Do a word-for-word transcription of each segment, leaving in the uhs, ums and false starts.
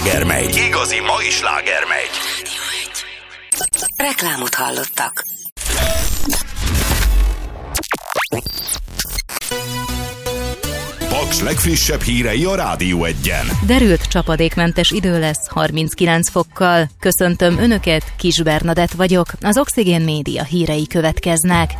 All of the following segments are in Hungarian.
sláger megy. Igazi mai sláger megy. Reklámot hallottak. Paks legfrissebb hírei a Rádió Egyen. Derült csapadékmentes idő lesz harminckilenc fokkal. Köszöntöm Önöket, Kis Bernadett vagyok. Az Oxigén Média hírei következnek.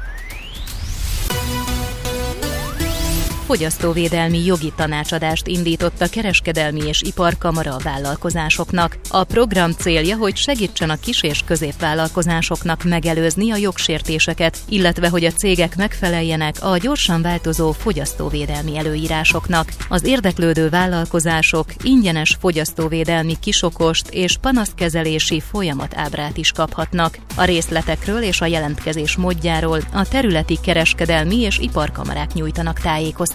Fogyasztóvédelmi jogi tanácsadást indított a Kereskedelmi és Iparkamara a vállalkozásoknak. A program célja, hogy segítsen a kis- és középvállalkozásoknak megelőzni a jogsértéseket, illetve hogy a cégek megfeleljenek a gyorsan változó fogyasztóvédelmi előírásoknak. Az érdeklődő vállalkozások ingyenes fogyasztóvédelmi kisokost és panaszkezelési folyamatábrát is kaphatnak. A részletekről és a jelentkezés módjáról a területi kereskedelmi és iparkamarák nyújtanak tájékoztatást.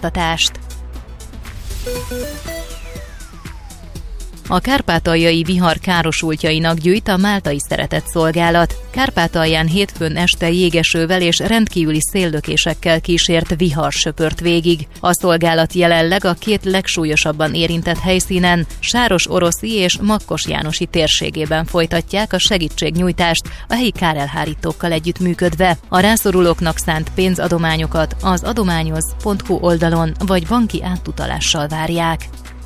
A kárpátaljai vihar károsultjainak gyűjt a Máltai Szeretett Szolgálat. Kárpátalján hétfőn este jégesővel és rendkívüli széllökésekkel kísért vihar söpört végig. A szolgálat jelenleg a két legsúlyosabban érintett helyszínen, Sáros-Oroszi és Makkos Jánosi térségében folytatják a segítségnyújtást a helyi kárelhárítókkal együttműködve. A rászorulóknak szánt pénzadományokat az adományoz pont hu oldalon vagy banki átutalással várják.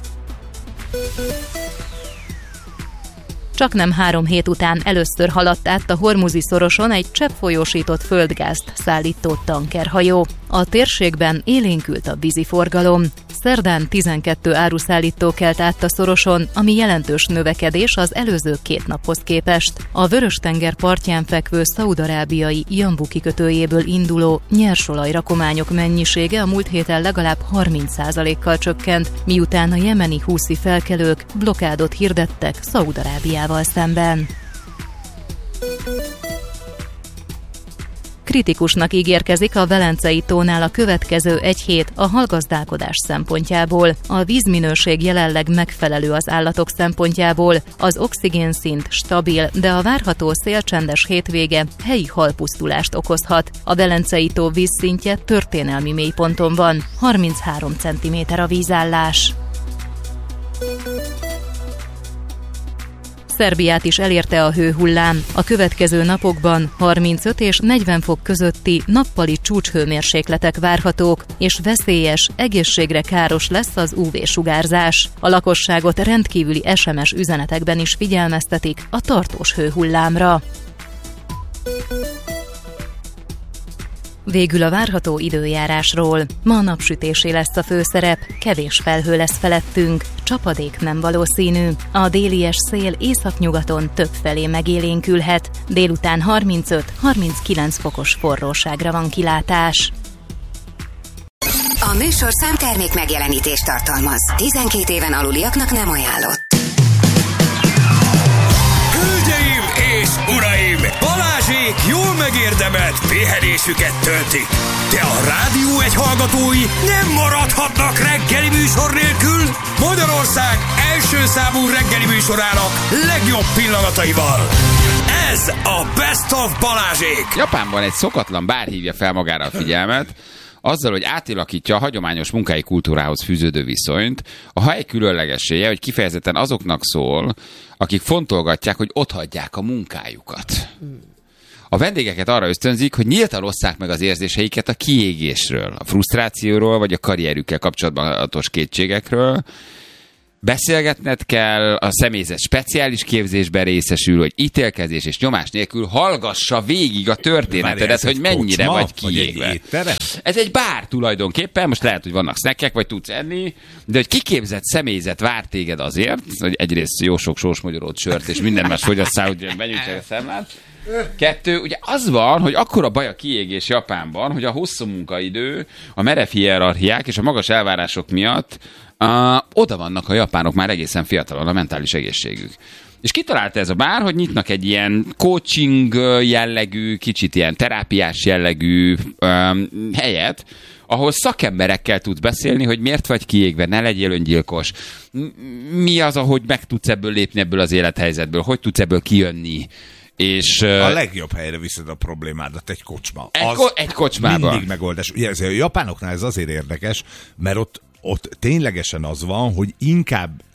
Csaknem három hét után először haladt át a Hormuzi szoroson egy cseppfolyósított földgázt szállító tankerhajó. A térségben élénkült a víziforgalom. Szerdán tizenkét áruszállító kelt át a szoroson, ami jelentős növekedés az előző két naphoz képest. A Vörös-tenger partján fekvő szaúd-arábiai Jambu kikötőjéből induló nyersolaj-rakományok mennyisége a múlt héten legalább harminc százalékkal csökkent, miután a jemeni húszi felkelők blokádot hirdettek Szaúd-Arábiával szemben. Kritikusnak ígérkezik a Velencei tónál a következő egy hét a halgazdálkodás szempontjából. A vízminőség jelenleg megfelelő az állatok szempontjából, az oxigénszint stabil, de a várható szélcsendes hétvége helyi halpusztulást okozhat. A Velencei tó vízszintje történelmi mélyponton van, harminchárom centiméter a vízállás. Szerbiát is elérte a hőhullám. A következő napokban harmincöt és negyven fok közötti nappali csúcshőmérsékletek várhatók, és veszélyes, egészségre káros lesz az ú vé-sugárzás. A lakosságot rendkívüli es em es üzenetekben is figyelmeztetik a tartós hőhullámra. Végül a várható időjárásról. Ma napsütésé lesz a főszerep, kevés felhő lesz felettünk, csapadék nem valószínű. A délies szél északnyugaton többfelé megélénkülhet, délután harmincöt-harminckilenc fokos forróságra van kilátás. A műsorszám termék megjelenítést tartalmaz. tizenkét éven aluliaknak nem ajánlott. Hölgyeim és uraim! Balázsék jól megérdemelt pihenésüket töltik. De a Rádió egy hallgatói nem maradhatnak reggeli műsor nélkül. Magyarország első számú reggeli műsorának legjobb pillanataival. Ez a Best of Balázsék. Japánban egy szokatlan bár hívja fel magára a figyelmet, azzal, hogy átalakítja a hagyományos munkai kultúrához fűződő viszonyt. A hely különlegessége, hogy kifejezetten azoknak szól, akik fontolgatják, hogy otthagyják a munkájukat. A vendégeket arra ösztönzik, hogy nyíltan osszák meg az érzéseiket a kiégésről, a frusztrációról, vagy a karrierükkel kapcsolatos kétségekről. Beszélgetned kell, a személyzet speciális képzésben részesül, hogy ítélkezés és nyomás nélkül hallgassa végig a történetedet, hogy mennyire kocsma, vagy kiégve. Egy ez egy bár tulajdonképpen, most lehet, hogy vannak snackek, vagy tudsz enni, de hogy kiképzett személyzet vár téged azért, hogy egyrészt jó sok sósmagyarót, sört és minden más fogyasszál, hogy benyújtsák a számlát. Kettő, ugye az van, hogy akkora baj a kiégés Japánban, hogy a hosszú munkaidő, a merev hierarchiák és a magas elvárások miatt Uh, oda vannak a japánok már egészen fiatalon a mentális egészségük. És kitalálta ez a bár, hogy nyitnak egy ilyen coaching jellegű, kicsit ilyen terápiás jellegű um, helyet, ahol szakemberekkel tudsz beszélni, hogy miért vagy kiégve, ne legyél öngyilkos. Mi az, ahogy meg tudsz ebből lépni ebből az élethelyzetből, hogy tudsz ebből kijönni. És, a legjobb helyre viszed a problémádat, egy kocsma. Egy, ko- egy kocsmában. Mindig megoldás. Ugye, a japánoknál ez azért érdekes, mert ott ott ténylegesen az van, hogy inkább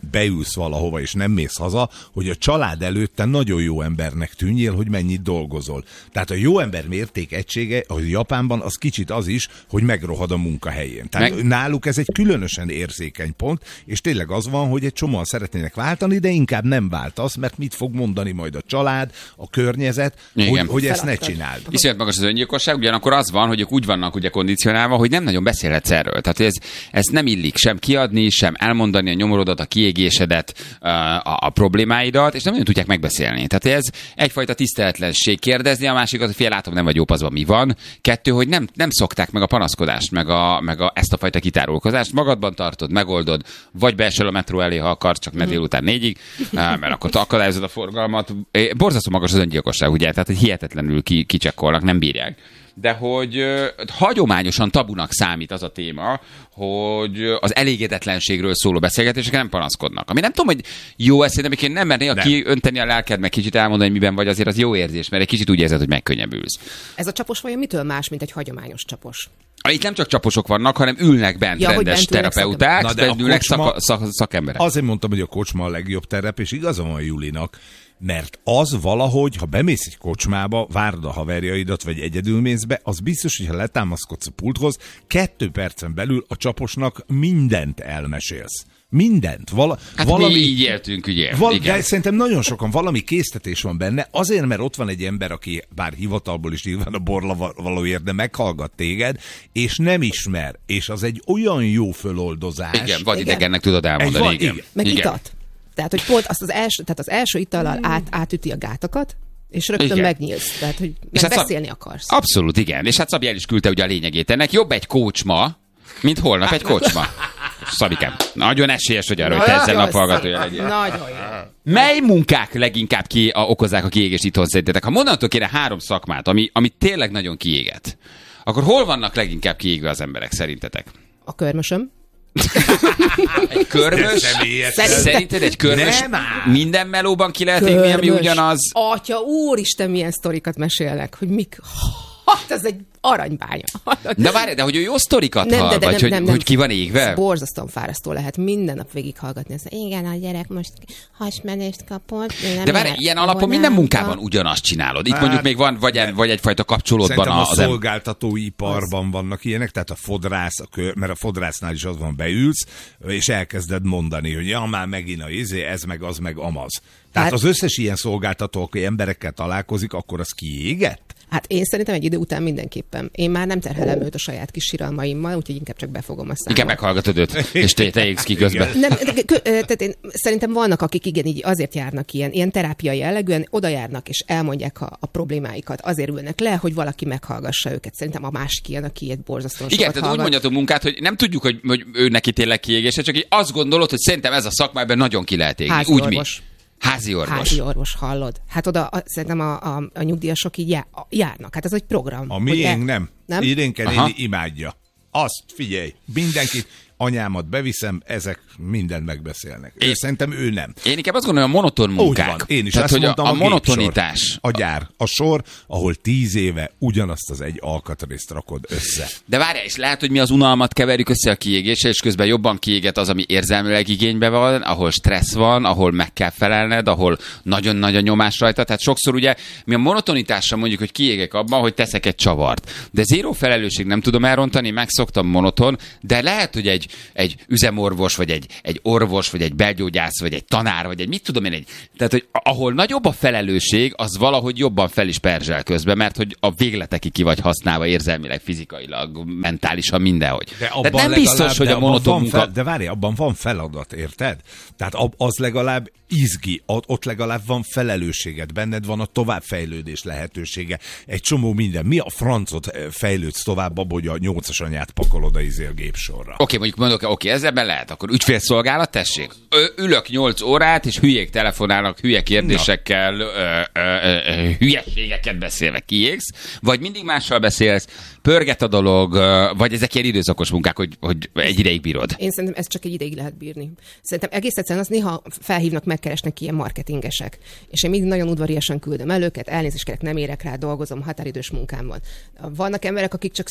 beülsz valahova, és nem mész haza, hogy a család előtte nagyon jó embernek tűnjél, hogy mennyit dolgozol. Tehát a jó ember mérték egysége, hogy Japánban az kicsit az is, hogy megrohad a munkahelyén. Tehát Meg... náluk ez egy különösen érzékeny pont, és tényleg az van, hogy egy csomóan szeretnének váltani, de inkább nem váltasz, mert mit fog mondani majd a család, a környezet, hogy, hogy ezt ne csináld. Iszonyat magas az öngyilkosság, ugyanakkor az van, hogy ők úgy vannak ugye kondicionálva, hogy nem nagyon beszélhetsz erről. Tehát ez, ez nem illik sem kiadni, sem elmondani a nyomorodat, a kiégésedet, a, a problémáidat, és nem nagyon tudják megbeszélni. Tehát ez egyfajta tiszteletlenség kérdezni, a másikat, hogy fél látom, nem vagy jó paszban, mi van. Kettő, hogy nem, nem szokták meg a panaszkodást, meg, a, meg a, ezt a fajta kitárulkozást. Magadban tartod, megoldod, vagy beesel a metró elé, ha akarsz, csak ne délután négyig, mert akkor te akadályozod a forgalmat. Borzasztó magas az öngyilkosság, ugye? Tehát hihetetlenül ki, kicsekkolnak, nem bírják. De hogy uh, hagyományosan tabunak számít az a téma, hogy az elégedetlenségről szóló beszélgetések nem panaszkodnak. Ami nem tudom, hogy jó ez, szerintem, én nem mernél kiönteni a lelked, meg kicsit elmondani, hogy miben vagy, azért az jó érzés, mert egy kicsit úgy érzed, hogy megkönnyebbülsz. Ez a csapos vajon mitől más, mint egy hagyományos csapos? Itt nem csak csaposok vannak, hanem ülnek bent ja, rendes bent terapeuták, szak... bent ülnek szak, szak, szakemberek. Azért mondtam, hogy a kocsma a legjobb terep, és igaza van Julinak, mert az valahogy, ha bemész egy kocsmába, várd a haverjaidat, vagy egyedül mész be, az biztos, hogy ha letámaszkodsz a pulthoz, kettő percen belül a csaposnak mindent elmesélsz. Mindent. Vala, hát valami, mi így éltünk, ugye? Val, de szerintem nagyon sokan valami késztetés van benne, azért, mert ott van egy ember, aki bár hivatalból is nyilván a borla valóért, de meghallgat téged, és nem ismer, és az egy olyan jó föloldozás. Igen, vagy idegennek tudod elmondani. Egy, igen. igen. Meg igen. itat. Tehát, hogy pont azt az első, tehát az első itallal át, átüti a gátakat, és rögtön igen. megnyílsz. Tehát, hogy meg hát beszélni szab... akarsz. Abszolút, igen. És hát Szabi el is küldte ugye a lényegét ennek. Jobb egy kocsma, mint holnap egy kocsma. Szabikám, nagyon esélyes, hogy arra, hogy te ezzel naphallgatója legyél. Nagyon jó. Mely munkák leginkább ki, a, okozzák a kiégést itthon szerintetek? Ha mondatok kéne három szakmát, ami, ami tényleg nagyon kiéget, akkor hol vannak leginkább kiégve az emberek szerintetek? A körmösöm. Egy körmös? Szerinted egy körmös minden melóban ki lehet égni, ami ugyanaz? Atya, úristen, milyen sztorikat mesélnek, hogy mik... Hát ez egy aranybánya. De várj, de hogy ő jó sztorikat nem, hall, de, de vagy nem, hogy, nem, nem, hogy ki van égve? Ez borzasztóan fárasztó lehet minden nap végighallgatni. Ezt, igen, a gyerek most hasmenést kapott. De várj, ilyen alapon minden munkában ugyanazt csinálod. Itt hát, mondjuk még van, vagy, egy, vagy egyfajta kapcsolódban a, az... a szolgáltatóiparban az... vannak ilyenek, tehát a fodrász, a kör, mert a fodrásznál is az van, beülsz, és elkezded mondani, hogy ja, már megint a izé, ez meg az meg amaz. Tehát hát, az összes ilyen szolgáltató, aki emberekkel találkozik, akkor az kiégett? Hát én szerintem egy idő után mindenképpen. Én már nem terhelem őt a saját kis siralmaimmal, úgyhogy inkább csak befogom a számot. Inkább meghallgatod őt, és te, te égsz ki közben. Nem, tehát én szerintem vannak, akik igen, így azért járnak ilyen, ilyen terápia jellegűen, oda járnak és elmondják a, a problémáikat, azért ülnek le, hogy valaki meghallgassa őket. Szerintem a másik ilyen, aki ilyet borzasztóan sokat igen, tehát hallgat. úgy mondjatok munkát, hogy nem tudjuk, hogy, hogy ő neki tényleg kiégése, csak így azt gondolod, hogy szerintem ez a szakmában nagyon ki lehet égni. Házi úgy orvos. Mi? Házi orvos. Házi orvos, hallod. Hát oda a, szerintem a, a, a nyugdíjasok így já, a, járnak. Hát ez egy program. A miénk nem. nem. Idénken én imádja. Azt figyelj, mindenkit, anyámat beviszem, ezek mindent megbeszélnek. Én, szerintem ő nem. Én inkább azt gondolom, a monoton munkák. Úgy van. Én is tehát, azt hogy mondtam, a, a a monotonitás. Gépsor, a gyár, a sor, ahol tíz éve ugyanazt az egy alkatrészt rakod össze. De várjál, és lehet, hogy mi az unalmat keverjük össze a kiégéssel, és közben jobban kiéget az, ami érzelmileg igényben van, ahol stressz van, ahol meg kell felelned, ahol nagyon nagy a nyomás rajta. Tehát sokszor ugye mi a monotonitással mondjuk, hogy kiégek abban, hogy teszek egy csavart. De zéró felelősség nem tudom elrontani, megszoktam monoton, de lehet, hogy egy, egy üzemorvos, vagy egy, egy orvos, vagy egy belgyógyász, vagy egy tanár, vagy egy mit tudom én, egy, tehát hogy ahol nagyobb a felelősség, az valahogy jobban fel is perzsel közben, mert hogy a végletekig ki vagy használva érzelmileg, fizikailag, mentálisan, mindenhogy. De tehát nem biztos, hogy a monoton munka... Fel, de várj, abban van feladat, érted? Tehát az legalább izgi, ott legalább van felelősséged, benned van a továbbfejlődés lehetősége, egy csomó minden. Mi a francot fejlődsz tovább abba, hogy a nyolcas anyát pakolod a izél gépsorra? Oké, okay, mondjuk mondok, oké, okay, ezzel be lehet, akkor ügyfélszolgálat, tessék. Ö, ülök nyolc órát, és hülyék telefonálnak, hülye kérdésekkel, ö, ö, ö, ö, hülyeségeket beszélve kiégsz, vagy mindig mással beszélsz, pörget a dolog, ö, vagy ezek ilyen időszakos munkák, hogy, hogy egy ideig bírod. Én szerintem ez csak egy ideig lehet bírni. Szerintem egész egyszerűen az néha felhívnak, megkeresnek ilyen marketingesek. És én mindig nagyon udvariasan küldöm el őket, elnézést kérek, nem érek rá, dolgozom határidős munkámban. Vannak emberek, akik csak simán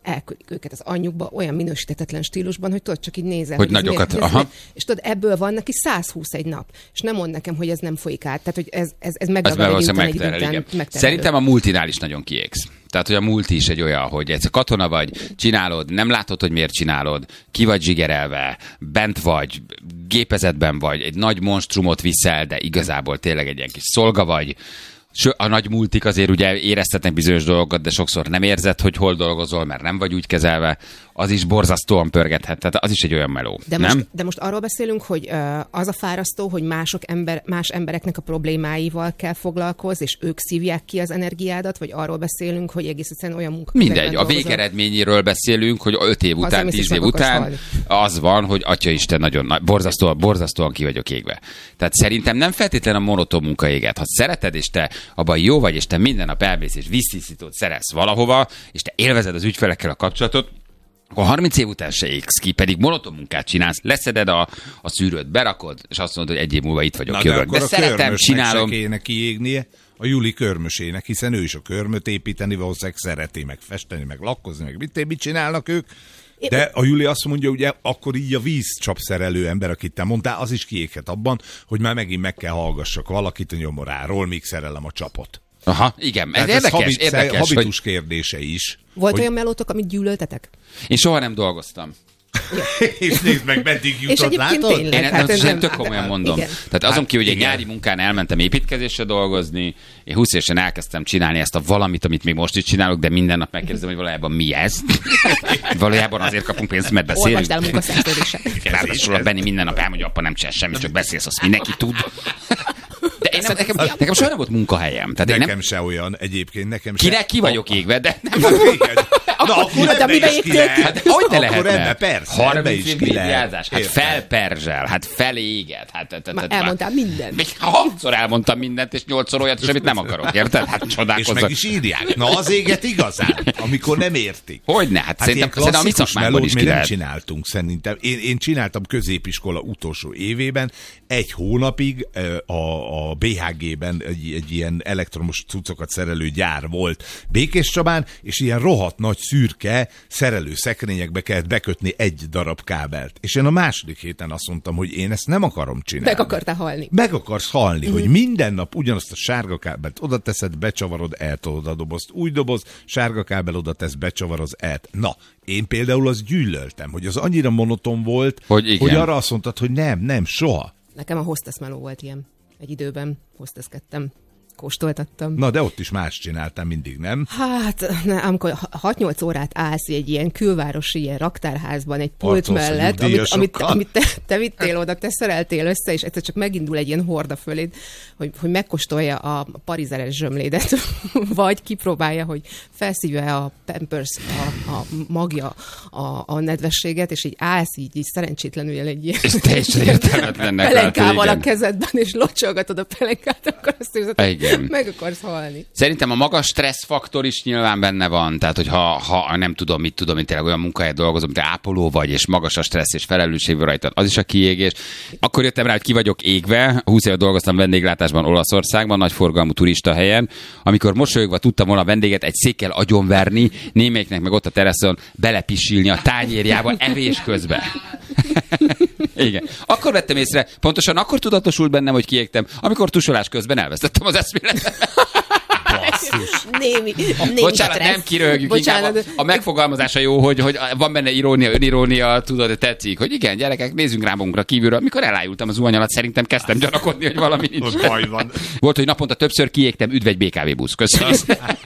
elküldik őket az anyjukba olyan minősítetetlen stílusban, hogy tudod, csak így nézel. Hogy ez miért- nagyokat, ez aha. miért- És tudod, ebből van neki száz húsz egy nap. És nem mond nekem, hogy ez nem folyik át. Tehát, hogy ez, ez, ez Ez megragad már egy valószínűleg után, egy megterel, után igen. megterelő. Szerintem a multinál is nagyon kiégsz. Tehát, hogy a multi is egy olyan, hogy egyszer katona vagy, csinálod, nem látod, hogy miért csinálod, ki vagy zsigerelve, bent vagy, gépezetben vagy, egy nagy monstrumot viszel, de igazából tényleg egy ilyen kis szolga vagy. Ső, a nagy multik azért ugye éreztetnek bizonyos dolgokat, de sokszor nem érzed, hogy hol dolgozol, mert nem vagy úgy kezelve. Az is borzasztóan pörgethet, tehát az is egy olyan meló, De nem? most, de most arról beszélünk, hogy uh, az a fárasztó, hogy mások ember, más embereknek a problémáival kell foglalkozni, és ők szívják ki az energiádat, vagy arról beszélünk, hogy egész egyszerűen olyan munkakörben Mindegy, a dolgozol. végeredményéről beszélünk, hogy öt év után, Hazamész és tíz év meg akarsz után halni. az van, hogy atyaisten nagyon nagy, borzasztóan, borzasztóan ki vagyok égve. Tehát szerintem nem feltétlenül a monoton munka éget. Ha szereted, és te abban jó vagy, és te minden nap elmész, és víztisztítót szerez valahova, és te élvezed az ügyfelekkel a kapcsolatot, akkor harminc év után se égsz ki, pedig monoton munkát csinálsz, leszeded a, a szűrőt, berakod, és azt mondod, hogy egy év múlva itt vagyok, Na, de jövök. akkor De a szeretem, körmösnek csinálom. se kéne kiégnie, a Juli körmösének, hiszen ő is a körmöt építeni, valószínűleg szereti, meg festeni, meg lakkozni, meg mit, mit csinálnak ők. De a Juli azt mondja, ugye, akkor így a vízcsapszerelő ember, akit te mondtál, az is kiéghet abban, hogy már megint meg kell hallgassak valakit a nyomoráról, míg szerelem a csapot. Aha, igen, ez Tehát érdekes, habit, érdekes, habitus hogy kérdése is. Volt hogy... olyan melótok, amit gyűlöltetek? én soha nem dolgoztam. És nézd meg, meddig És jutott, egyébként látod? tényleg. Én Hát hát ez ez nem- tök komolyan mondom. Igen. Tehát azon Hát kívül, hogy egy igen. nyári munkán elmentem építkezésre dolgozni, én húsz évesen elkezdtem csinálni ezt a valamit, amit még most is csinálok, de minden nap megkérdezem, hogy valójában mi ez. Valójában azért kapunk pénzt, mert beszélünk. Olvasd el a munkaszerződéset. Ráadásul a Benni minden nap elmondja, apa nem csinál semmit, csak beszélsz, azt mindenki tud. De én nem, nekem, nekem soha nem volt munkahelyem. Tehát én Nekem nem, se olyan egyébként, nekem se. kinek ki vagyok égve, de nem. Igen. Na, akkor Hát, ebbe amiben is ki égtél lehet. ki? Hát hogy ne Akkor lehetne? ebbe persze, ebbe harminc is év ki lehet. vigyázás, hát Érted? felperzsel, hát feléget. Hát, hát, hát, Már hát, elmondtál mindent. Még hatszor elmondtam mindent, és nyolcszor olyat is, amit nem akarok, érted? Hát És csodálkozzak. meg is írják. Na, az éget igazán, amikor nem értik. Hogyne? Hát, Hát szerintem, ilyen szerintem a mi klasszikus szakmánkban melót is mi ki nem lehet. csináltunk szerintem. Én, én csináltam középiskola utolsó évében, egy hónapig ö, a, a bé há gében egy, egy ilyen elektromos cuccokat szerelő gyár volt Békéscsabán, és ilyen rohadt nagy szürke szerelő szekrényekbe kellett bekötni egy darab kábelt. És én a második héten azt mondtam, hogy én ezt nem akarom csinálni. Meg akartál halni. Meg akarsz halni, Mhm. hogy minden nap ugyanazt a sárga kábelt oda teszed, becsavarod, eltolod a dobozt, új doboz, sárga kábel oda tesz, becsavaroz, elt. Na, én például azt gyűlöltem, hogy az annyira monoton volt, Hogy igen. hogy arra azt mondtad, hogy nem, nem, soha. Nekem a hostess meló volt ilyen. Egy időben hostesskedtem. Kóstoltattam. Na, de ott is más csináltam mindig, nem? Hát, ne, amikor hat-nyolc órát állsz egy ilyen külvárosi ilyen raktárházban, egy pult Harcolsz a mellett, amit, amit, nyugdíjasokkal. amit te, te vittél oda, te szereltél össze, és egyszer csak megindul egy ilyen horda föléd, hogy, hogy megkóstolja a parizeres zsömlédet, vagy kipróbálja, hogy felszívja a Pampers, a, a magja, a, a nedvességet, és így állsz így, így szerencsétlenül egy ilyen És teljesen értelmetlennek pelenkával látod, a igen. kezedben, és locsolgatod a pelenkát, akkor azt érzed, hogy Igen. meg akarsz halni. Szerintem a magas stresszfaktor is nyilván benne van, tehát hogy ha, ha nem tudom, mit tudom, mint tényleg olyan munkahelyen dolgozom, mint ápoló vagy, és magas a stressz és felelősség van rajtad, az is a kiégés. Akkor jöttem rá, hogy ki vagyok égve, húsz éve dolgoztam vendéglátásban Olaszországban, nagy forgalmú turista helyen, amikor mosolyogva tudtam volna a vendéget egy székkel agyonverni, némelyiknek meg ott a teraszon belepisilni a tányérjába evés közben. Igen. Akkor vettem észre, pontosan akkor tudatosult bennem, hogy kiégtem, amikor tusolás közben elvesztettem az eszméletet. Némi, némi Bocsánat, stressz. nem kiröhögjük, Bocsánat, inkább a, a megfogalmazása jó, hogy, hogy van benne irónia, önirónia, tudod, hogy tetszik, hogy igen, gyerekek, nézzünk rá magunkra kívülről. Mikor elájultam az zuhany alatt, szerintem kezdtem gyanakodni, hogy valami nincs. Az baj van. Volt, hogy naponta többször kiégtem, üdv egy bé ká vé busz. Köszönöm.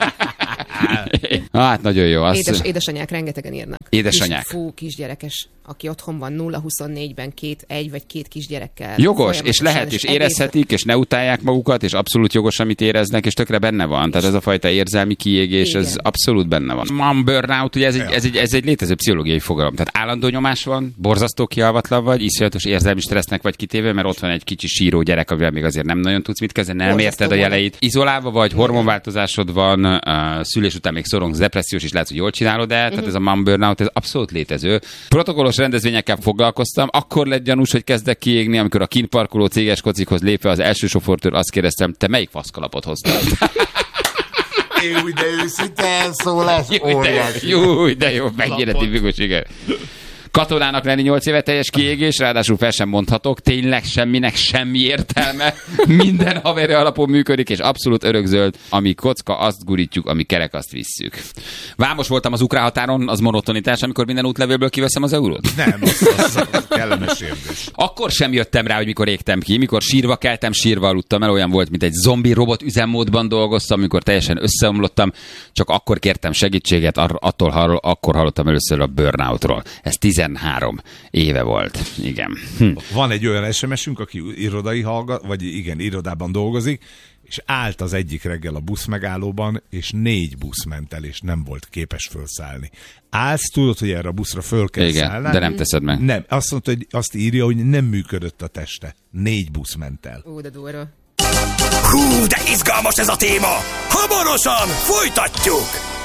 Hát nagyon jó. Az... Édes, édesanyák rengetegen írnak. Édesanyák. Kis, fú, kisgyerekes, aki otthon van nulla huszonnégyben két, egy vagy két kisgyerekkel. Jogos, és folyamatosan, lehet, és egész- érezhetik, és ne utálják magukat, és abszolút jogos, amit éreznek, és tökre benne van. Tehát ez a fajta érzelmi kiégés, Igen. ez abszolút benne van. Mom burnout, ugye ez egy, ez, egy, ez egy létező pszichológiai fogalom. Tehát állandó nyomás van, borzasztó kialvatlan vagy, iszonyatos érzelmi stressznek vagy kitéve, mert ott van egy kicsi síró gyerek, amivel még azért nem nagyon tudsz mit kezdeni, nem Borzasztó érted a van. jeleit. Izolálva vagy, hormonváltozásod van, uh, szülés után még szorongsz, depressziós, és lehet, hogy jól csinálod el. Tehát ez a mom burnout, ez abszolút létező. Protokollos rendezvényekkel foglalkoztam, akkor lett gyanús, hogy kezdek kiégni, amikor a kintparkoló céges kocikhoz lépve az első sofőrtől azt kérdeztem, te melyik faszkalapot hoztál? Jó, de őszinte elszólás, Jó, de jó, de jó, mennyire tipikus, igen. Katonának lenni nyolc éve teljes kiégés, ráadásul fel sem mondhatok, tényleg semminek semmi értelme. Minden haverő alapon működik, és abszolút örökzöld, ami kocka, azt gurítjuk, ami kerek, azt visszük. Vámos voltam az ukrán határon, az monotonitás, amikor minden útlevélből kiveszem az eurót? Nem, az, az, az kellemes érzés. Akkor sem jöttem rá, hogy mikor égtem ki, mikor sírva keltem, sírva aludtam el, olyan volt, mint egy zombi robot üzemmódban dolgoztam, amikor teljesen összeomlottam, csak akkor kértem segítséget, attól hall, akkor hallottam először a burnoutról. Ez tizenhárom éve volt. Igen. Hm. Van egy olyan es em es-ünk, aki irodai hallgat, vagy igen, irodában dolgozik, és állt az egyik reggel a busz megállóban, és négy busz ment el, és nem volt képes felszállni. Állsz, tudod, hogy erre a buszra föl kell igen, szállni. De nem teszed meg. Nem, azt mondta, hogy azt írja, hogy nem működött a teste. Négy busz ment el. Ó, de durva. Hú, de izgalmas ez a téma! Hamarosan folytatjuk!